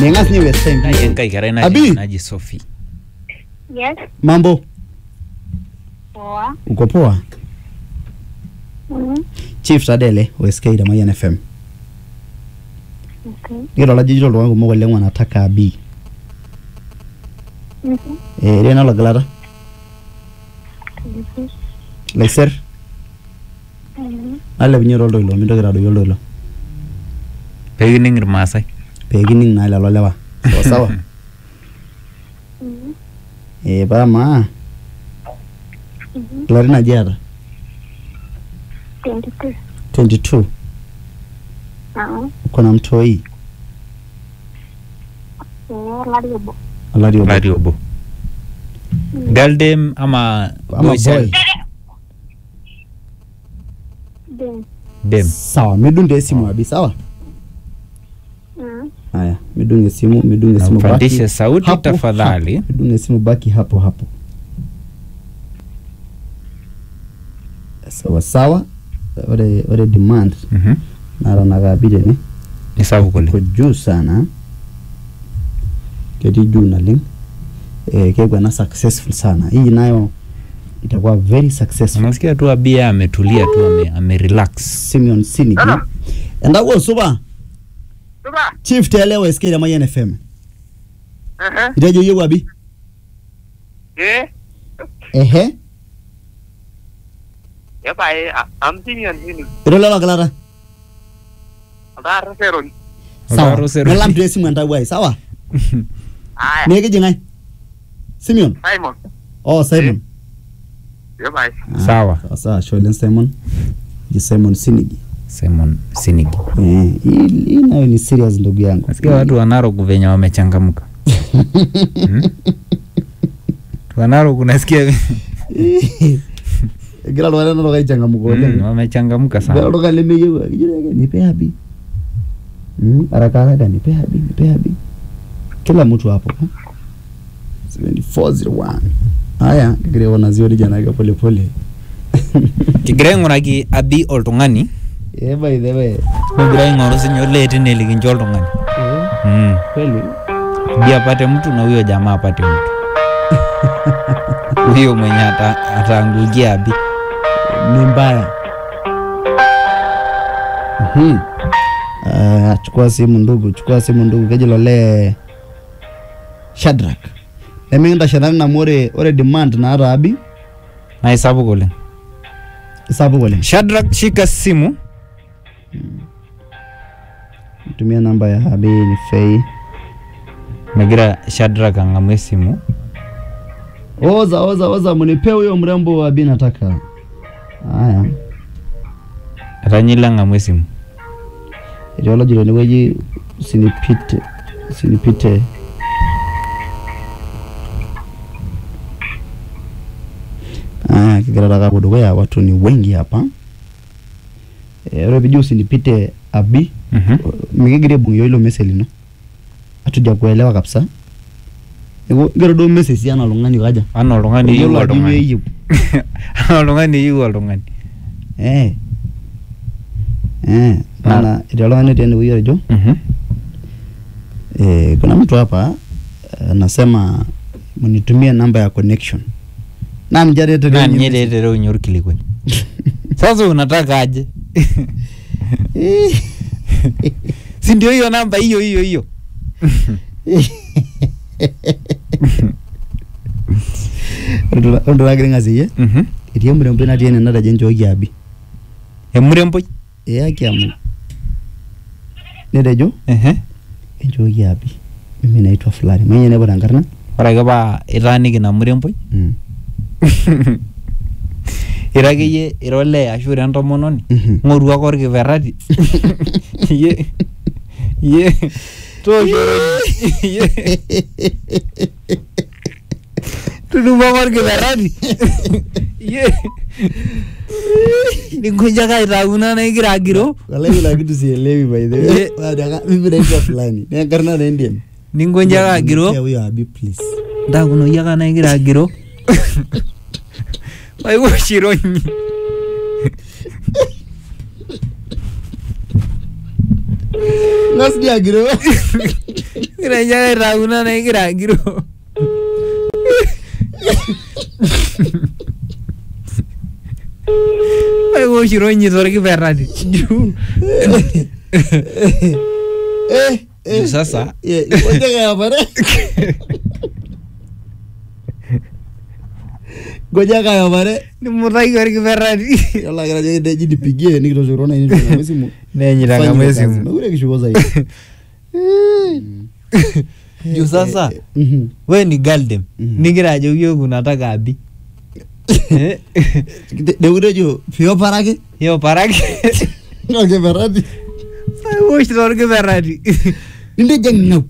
Nengas ni West Time. Na yenga ikarena naji Sophie. Yes. Mambo. Poa. Uko poa? Chief Tadele, West Kida Mayan FM. Okay. Ngira la jijolo wangu mo wale wanataka B. Rena la galera. Laiser. Ala binyoro lo mindo grado yolo lo. Beginning Masai. Beginning na la lewa. Sawa. Ba ma. Clarina jara. 22. Kuna mtoi. Lariobo. Galdem ama boy. Dem. Sawa, midunge simu abi sawa? Haya, midunge simu baki. Pandisha sauti tafadhali. Midunge simu baki hapo. Sawa. Ore demand. Nara nagabide ni sabu kule. Kujuu sana. Keti juu na link. Kegwa na successful sana. Hii nayo itakuwa very successful. Unasikia tu abia ametulia tu amerelax. Simeon Sinig. Endago suba. Chief Telewa SK Mayan FM. Itaje yewa abi? Ehe. Yapa am Simeon Sinig. Irola Clara. Adar Seron. Sawa. Melam dresi mwandagwa sawa? Aya. Nege jingai? Simeon. Simon. Oh, Simon. Yapa. Sawa, Sholen Simon. Simon Sinigi. Hii nayo ni serious ndugu yangu. Nasikia watu wanaro kuvenya wamechangamka. Wanaro kunasikia Gira wana ndo kaichangamka ole. Wamechangamka sana. Gira ndo kalemeyewa. Nipe habi. Haraka nipe habi. Kila mtu hapo. 7401. Haya, kigire wana ziori jana ka pole. Kigire ngoraki abi oltungani. By the way. Kigire ngoro sinyo lete nelikinjo oltungani. Kweli. Bia pate mtu na huyo jamaa apate mtu. Huyo mwenye ataangukia abi. Ni mbaya. Chukua simu ndugu kejilo le Shadrack. Eminda Shadrack na ore demand na arabi. Na isabu kule. Shadrack shika simu. Tumia namba ya abi ni Fei. Nagira Shadrack angamwe simu. Oza munipe huyo mrembo wa abi nataka. Haya. Atanyila ngamwe simu. Iliolo jirani weji usinipite. Kigara kabudu ya watu ni wengi hapa. Ero biju usinipite abi. Migigire bunyo ilo message no. Atuja kuelewa kabisa. Gero do message yana longani kaja. Ana longani yu oltungani. Ana longani yu oltungani. Ana iliolo ni tena huyo jo. Kuna mtu hapa anasema mnitumie namba ya connection. Na nyelete unyor kilikwe. Sasa unataka aje? Si ndio hiyo namba hiyo. Ndo lagrenga ziye. Idio mrembo na tiene nada jenjo yabi. Mrembo? Akiamu. Nedejo? Enjo yabi. Mimi naitwa fulani. Mwenye nebo dangarna? Ora ba irani kina mrembo? Irageye irole ashura ntomononi. Ngorua kor kiverati. Ye. Toshoro. Ye. Tuduma kor kiverati. Ye. Ningoja kaitauna na igiragiro. Wala kitu sielewi by the way. Wadaka mimi naitwa fulani. Dangarna na Indian. Ningoja kagiro. Huyo abi please. Ndakuno yaka na igiragiro. Wai shironi. Nasikia giro. Kira jaya rauna na kira giro. Ay wo shiro nyi sore ki beradi. Sasa. Ngoja kaya pare. Ngoja kaya pare. Ni murai gari ki beradi. Yalla gara je nipigie nikitoshorona ini na mesimu. Nenyi ranga mesimu. Naure kishukoza hivi. Juu sasa we ni galdem nigira ajo yogu nataka abi deure jo fio parake yo parake ngoge beradi wo shtor ke beradi inde jeng now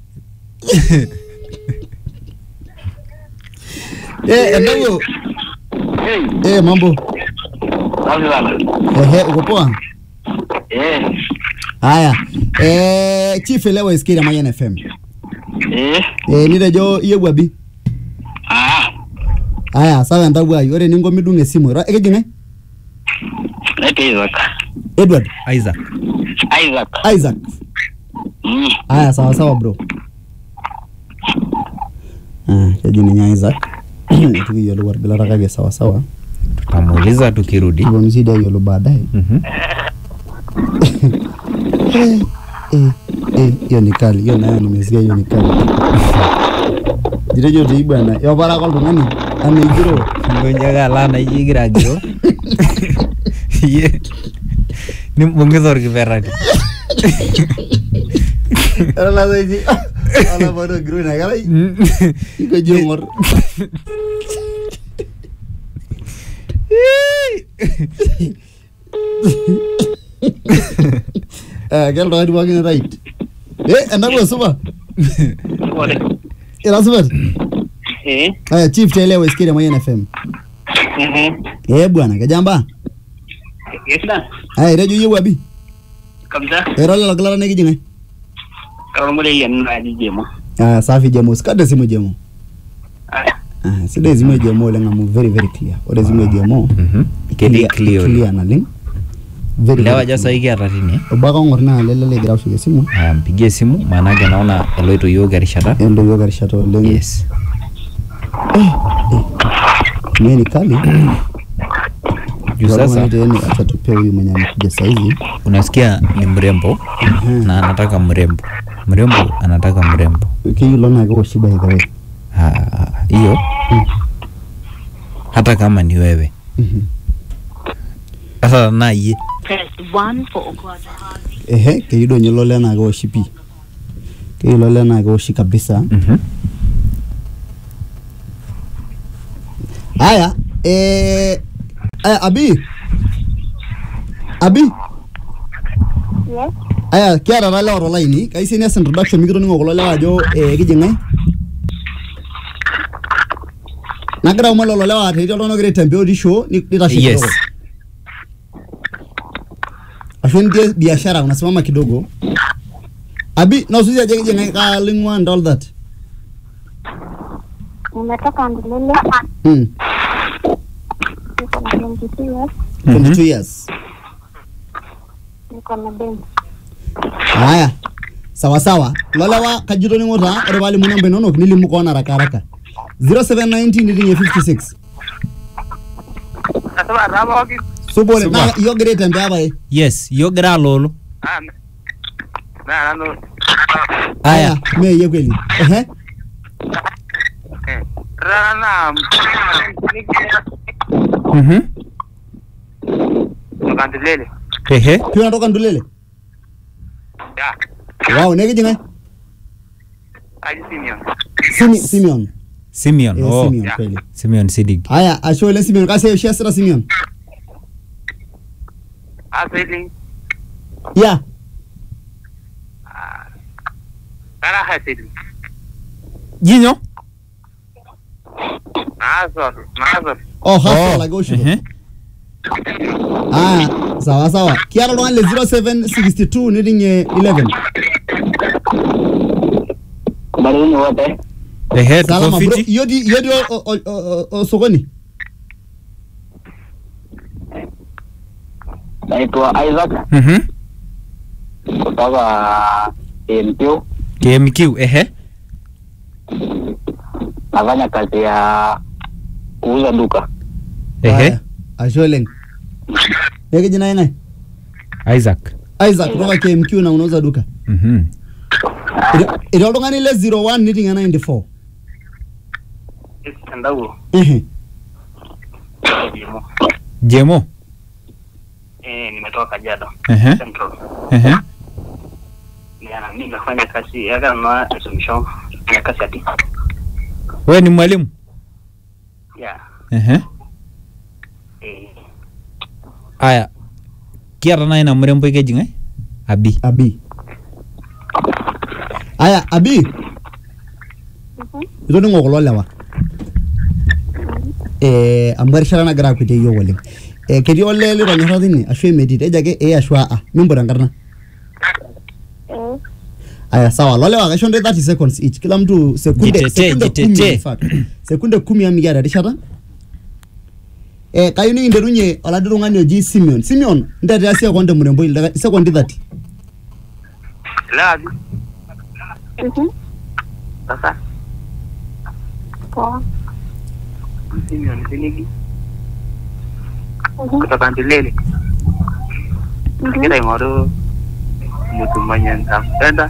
ndogo mambo uko poa haya chief elewa isikira Mayan FM nitejo iyewu abi haya sawa ndabu ayo ore ningo midung esimu ekejinge Edward Isaac haya sawa bro kejini nya Isaac tukiyolo warbila rakage sawa tutamuuliza tukirudi mzidi yolo baadaye hiyo ni kali hiyo nayo nimesikia hiyo ni kali jirejo dei bwana yo bara kwa tungani amigiro ngoja gala na yigira giro ye ni mongezor ki beradi ala zaidi ala bado giro na gala iko jongor gel do walking right anago suba ila suba chief telewa isikire Mayan FM bwana kajamba rejo yewu abi Kamsa. Rola klara ne kijinga Kalau mulai yan na di jemo. Safi jemo skada simu jemo sida zimu jemo lenga mu very clear ore zimu jemo Kedi clear na link Lewa jasa hiki atatini Obaka ngorna lelele gira ushige simu mpigie simu maanake naona eloito yoga rishata endo yoga rishata lenga yes Mimi kali juu sasa ni atatupea huyu mwenye amekuja saizi unasikia ni mrembo na anataka mrembo anataka mrembo kiyo lona kwa shiba hiyo hiyo hata kama ni wewe sasa na yeye Press 1 for Okwara. kiyo donyo lole na kwa shipi kiyo lole na kwa shi kabisa Aya Abi Yes. Aya kiara rala oro laini kaisi ni introduction mikiro ningo kolola ajo kijingai Nagira umalo lolewa ate ito no gire tembe odi show nitashi yes Afende biashara unasimama kidogo Abi na usuzi aje kijingai ka lingwa and all that Nimetoka Ndulele. Niko na 22 years. 22 years Niko na bench. Haya sawa lolewa kajiro ningota ore bali munambe nono nilimu kona haraka 0719 nilinye 56 Asaba raba waki. Subole na yo gire tembe aba yes yogira lolo Na no. aya me ye kweli Rana. Makandilele. Pia natoka Ndulele Ya. Wow nege jinga Aji Simeon. Simeon Simeon Simeon kweli Simeon Sidig Haya ashole Simeon kase shestra Simeon Asili. Ya Kara hasili. jinyo Mazor. hasa la gosho sawa kiara ndo ale 0762 nilinye 11 Kubalini wote. Salama bro tofiti yodi sokoni Naitwa Isaac kutoka Empio. KMQ, ehe. Nafanya kazi ya kuuza duka. Ehe. Asholeng. Yake jina nani? Isaac. Isaac kutoka KMQ na unauza duka. Ilo oltung'ani le 01 nitinga 94. Ndawo. Jemo. Nimetoka Kajiado. Ehe. Central. Ehe. Mimi nafanya kazi ya kama solution ya kazi ati. Wewe ni mwalimu? Yeah. Ehe. Aya. Kiata naye na mrembo ike jingai? Abi. Aya, Abi. Ito ningo kulo lewa. Ambarishara nagira akute iyo oleng. Ketii olee litonyorra tine ashu emetii tejo ake ashu a. Mimbura enkarna. Aya, sawa. Lolewa kaisho nte 30 seconds each. Kila mtu sekunde 10. Sekunde 10 amikiata erishata. Kayieu nikinterunye oladuo tung'ani oji Simeon. Simeon, ntetea sekondi mrembo sekondi 30. Lazi. Sasa. Poa. Simeon Sinigi. Kutoka Ndilele. Kita ing'oru mtu mwenye nitampenda.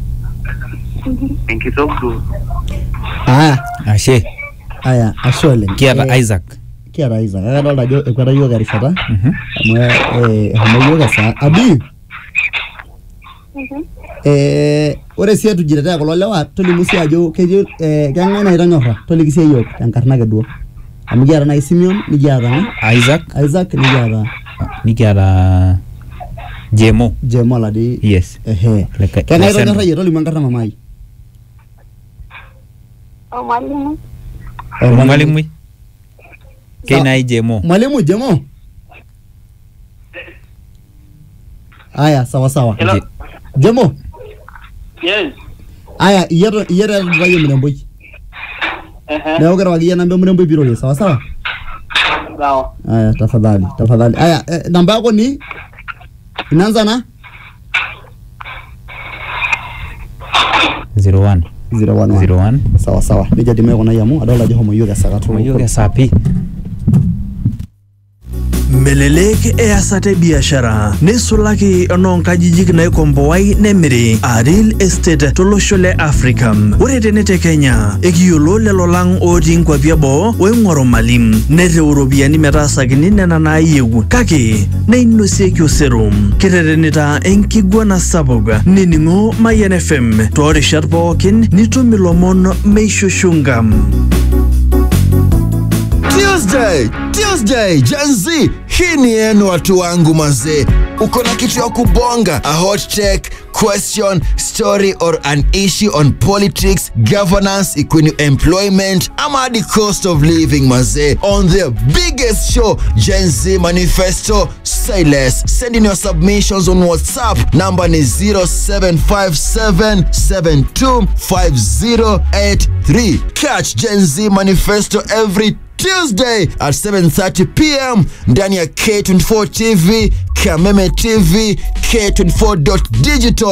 Nikitoku. Ashe. Aya, ashe oleng. Kiata Isaac. Kiata Isaac. Kadolta ajo ekweta yiok erishata. Amu eshomo yiok esaa. Abi. Ore sii etujitetea kulo lewa tolimu sii ajo ketii keng'ae naitonyorra toliki sii yiok tenkarna ake duo. Amu kiata nai Simeon nikiata Isaac nikiata Jemo ladi. Yes. Keng'ae itonyorra yie tolimu enkarna mamai. Mwalimu. Mwalimu. Kena Jemo. Mwalimu Jemo. Aya, sawa. Jemo. Yes. Aya, iyeta tuwaye mremboi. Leo kira wakia namba mremboi pirole, sawa. Sawa. Aya, tafadhali. Aya, namba yako ni? Inaanza na? 01. Sawa. Nija dime kuna yamu, adola jo homo yoga sakatu. Homo yoga sapi. Melelek easate biashara nisulaki ononkajijik naikomboai nemiri Real Estate tolosho le Africa. Ore tenete Kenya ekiyiolo lelo lang otii nkwapi eboo oing'oru malim nereu iropiyiani metaasakini nena naayieu kake neinosieki osero. Kiterenita enkiguana sapuk nining'o Mayian FM toorishat pookin nitum ilomon meishushunga. Tuesday, Gen Z, hii ni yenu watu wangu mazee. Uko na kitu ya kubonga, a hot take, question, story or an issue on politics, governance, equine employment, ama the cost of living mazee. On the biggest show, Gen Z Manifesto, say less. Send in your submissions on WhatsApp. Number is 0757725083. Catch Gen Z Manifesto every Tuesday at 7:30 p.m. ndani ya K24 TV, Kameme TV, K24.digital.